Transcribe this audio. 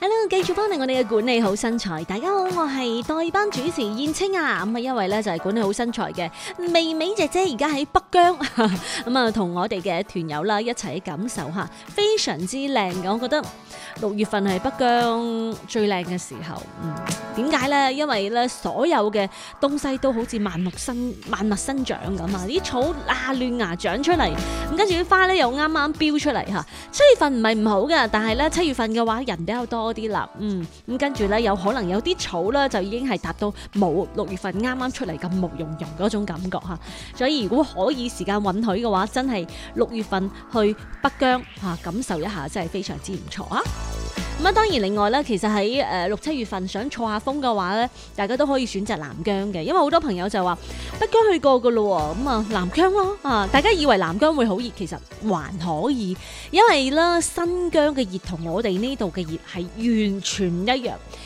Hello，繼續翻嚟我哋嘅管理好身材。大家好，我係代班主持燕青啊。咁啊，因為咧就係管理好身材嘅美美姐姐，而家喺北疆咁啊，同我哋嘅團友啦一齊感受下，非常之靚嘅。我覺得6月份係北疆最靚嘅時候。點解咧？因為咧所有嘅東西都好似萬物生長咁啊！啲草亂芽長出嚟，咁跟住啲花咧又啱啱飆出嚟嚇。7月份唔係唔好嘅，但係咧7月份嘅話人比較多啲啦。咁跟住咧有可能有啲草咧就已經係達到冇6月份啱啱出嚟咁毛茸茸嗰種感覺嚇。所以如果可以時間允許嘅話，真係6月份去北疆感受一下，真係非常之唔錯啊！咁啊，當然另外咧，其實喺6、7月份想錯下風嘅話咧，大家都可以選擇南疆嘅，因為好多朋友就話北疆去過噶咯，咁啊南疆咯大家以為南疆會好熱，其實還可以，因為咧新疆嘅熱同我哋呢度嘅熱係完全唔一樣。